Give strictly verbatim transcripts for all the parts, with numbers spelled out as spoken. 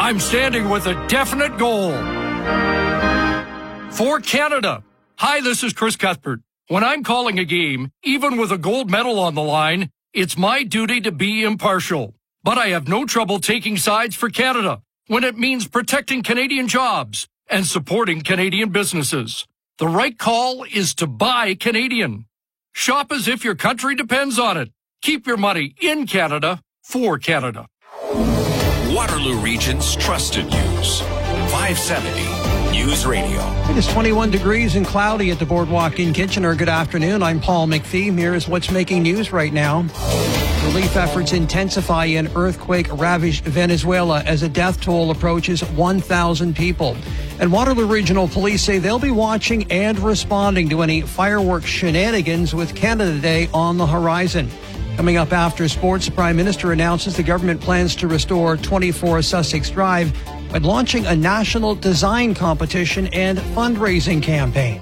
I'm standing with a definite goal. For Canada. Hi, this is Chris Cuthbert. When I'm calling a game, even with a gold medal on the line, it's my duty to be impartial. But I have no trouble taking sides for Canada when it means protecting Canadian jobs and supporting Canadian businesses. The right call is to buy Canadian. Shop as if your country depends on it. Keep your money in Canada for Canada. Waterloo Region's trusted news. five seventy News Radio. It is twenty-one degrees and cloudy at the Boardwalk in Kitchener. Good afternoon. I'm Paul McPhee. Here is what's making news right now. Relief efforts intensify in earthquake-ravaged Venezuela as a death toll approaches one thousand people. And Waterloo Regional Police say they'll be watching and responding to any fireworks shenanigans with Canada Day on the horizon. Coming up after sports, the Prime Minister announces the government plans to restore twenty-four Sussex Drive by launching a national design competition and fundraising campaign.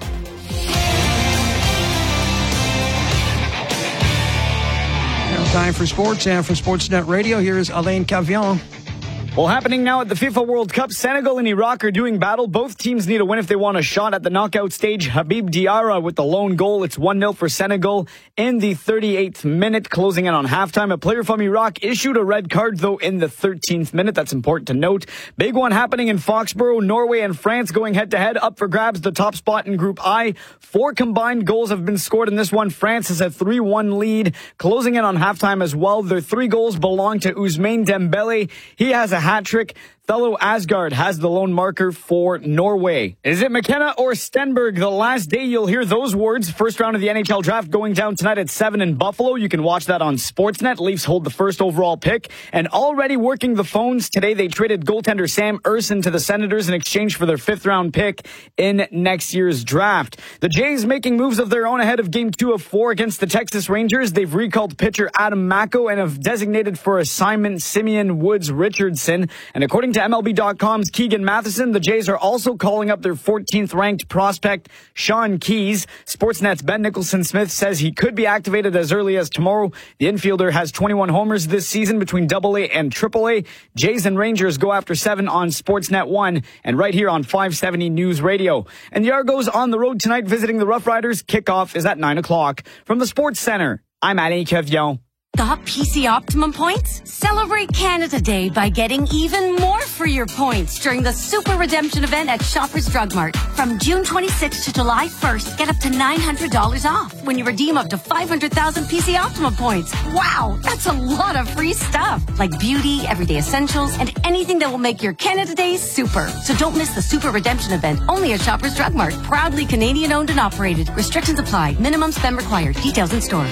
Now time for sports, and for Sportsnet Radio, here's Alain Cavion. Well, happening now at the FIFA World Cup, Senegal and Iraq are doing battle. Both teams need a win if they want a shot at the knockout stage. Habib Diarra with the lone goal. It's one nil for Senegal in the thirty-eighth minute, closing in on halftime. A player from Iraq issued a red card, though, in the thirteenth minute. That's important to note. Big one happening in Foxborough. Norway and France going head-to-head. Up for grabs, the top spot in Group I. Four combined goals have been scored in this one. France has a three one lead, closing in on halftime as well. Their three goals belong to Ousmane Dembele. He has a hat-trick. Fellow Asgard has the lone marker for Norway. Is it McKenna or Stenberg? The last day you'll hear those words. First round of the N H L draft going down tonight at seven in Buffalo. You can watch that on Sportsnet. Leafs hold the first overall pick. And already working the phones today, they traded goaltender Sam Ersson to the Senators in exchange for their fifth round pick in next year's draft. The Jays making moves of their own ahead of game two of four against the Texas Rangers. They've recalled pitcher Adam Macko and have designated for assignment Simeon Woods Richardson. And according to M L B dot com's Keegan Matheson, the Jays are also calling up their fourteenth ranked prospect, Sean Keys. Sportsnet's Ben Nicholson-Smith says he could be activated as early as tomorrow. The infielder has twenty-one homers this season between double A and triple A. Jays and Rangers go after seven on Sportsnet one and right here on five seventy News Radio. And the Argos on the road tonight visiting the Rough Riders. Kickoff is at nine o'clock. From the Sports Center, I'm Alain Cavion. Got P C Optimum points? Celebrate Canada Day by getting even more for your points during the Super Redemption event at Shoppers Drug Mart. From June twenty-sixth to July first, get up to nine hundred dollars off when you redeem up to five hundred thousand P C Optimum points. Wow, that's a lot of free stuff, like beauty, everyday essentials, and anything that will make your Canada Day super. So don't miss the Super Redemption event, only at Shoppers Drug Mart. Proudly Canadian owned and operated. Restrictions apply. Minimum spend required. Details in store.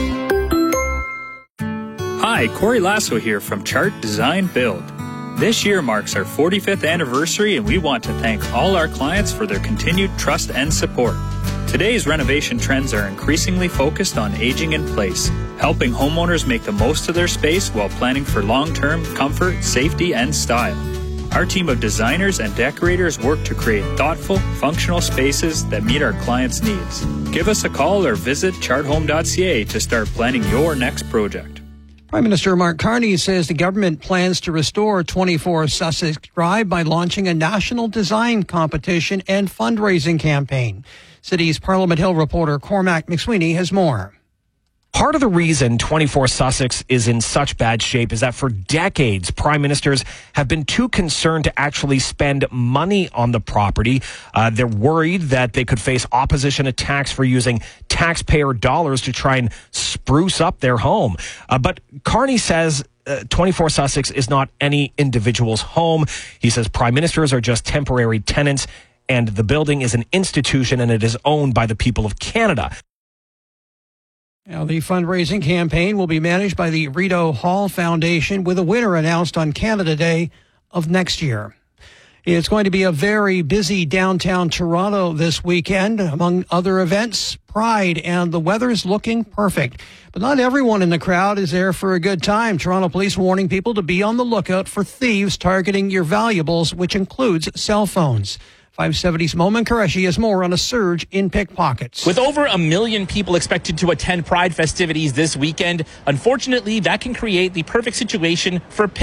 Hi, Corey Lasso here from Chart Design Build. This year marks our forty-fifth anniversary, and we want to thank all our clients for their continued trust and support. Today's renovation trends are increasingly focused on aging in place, helping homeowners make the most of their space while planning for long-term comfort, safety, and style. Our team of designers and decorators work to create thoughtful, functional spaces that meet our clients' needs. Give us a call or visit chart home dot c a to start planning your next project. Prime Minister Mark Carney says the government plans to restore twenty-four Sussex Drive by launching a national design competition and fundraising campaign. City's Parliament Hill reporter Cormac McSweeney has more. Part of the reason twenty-four Sussex is in such bad shape is that for decades, prime ministers have been too concerned to actually spend money on the property. Uh, they're worried that they could face opposition attacks for using taxpayer dollars to try and spruce up their home. Uh, but Carney says Uh, twenty-four Sussex is not any individual's home. He says prime ministers are just temporary tenants, and the building is an institution and it is owned by the people of Canada. Now, the fundraising campaign will be managed by the Rideau Hall Foundation, with a winner announced on Canada Day of next year. It's going to be a very busy downtown Toronto this weekend. Among other events, Pride, and the weather's looking perfect. But not everyone in the crowd is there for a good time. Toronto police warning people to be on the lookout for thieves targeting your valuables, which includes cell phones. five seventy's Momin Qureshi has more on a surge in pickpockets. With over a million people expected to attend Pride festivities this weekend, unfortunately, that can create the perfect situation for pickpockets.